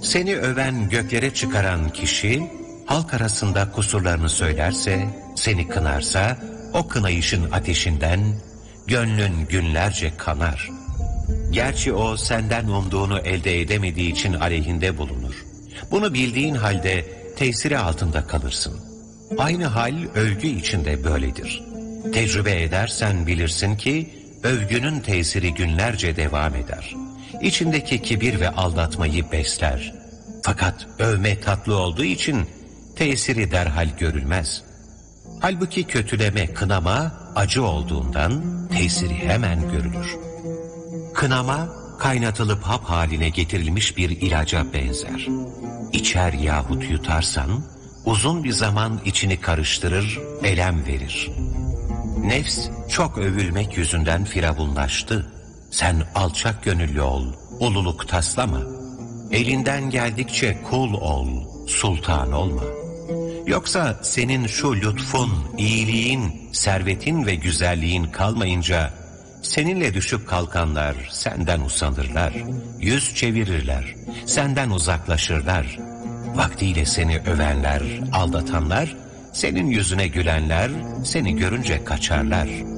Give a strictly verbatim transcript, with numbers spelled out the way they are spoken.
Seni öven, göklere çıkaran kişi, halk arasında kusurlarını söylerse, seni kınarsa, o kınayışın ateşinden, gönlün günlerce kanar. Gerçi o senden umduğunu elde edemediği için aleyhinde bulunur. Bunu bildiğin halde tesiri altında kalırsın. Aynı hal övgü içinde böyledir. Tecrübe edersen bilirsin ki, övgünün tesiri günlerce devam eder. İçindeki kibir ve aldatmayı besler. Fakat övme tatlı olduğu için tesiri derhal görülmez. Halbuki kötüleme, kınama acı olduğundan tesiri hemen görülür. Kınama, kaynatılıp hap haline getirilmiş bir ilaca benzer. İçer yahut yutarsan, uzun bir zaman içini karıştırır, elem verir. Nefs çok övülmek yüzünden firavunlaştı. Sen alçak gönüllü ol, ululuk taslama. Elinden geldikçe kul ol, sultan olma. Yoksa senin şu lütfun, iyiliğin, servetin ve güzelliğin kalmayınca, seninle düşüp kalkanlar senden usanırlar, yüz çevirirler, senden uzaklaşırlar. Vaktiyle seni övenler, aldatanlar, senin yüzüne gülenler, seni görünce kaçarlar.